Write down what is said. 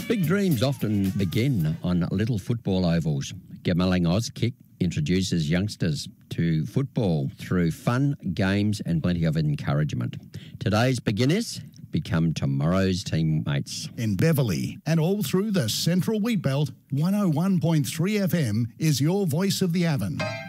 Big dreams often begin on little football ovals. Gamelling Auskick introduces youngsters to football through fun, games and plenty of encouragement. Today's beginners become tomorrow's teammates. In Beverley and all through the Central Wheatbelt, 101.3 FM is your voice of the Avon.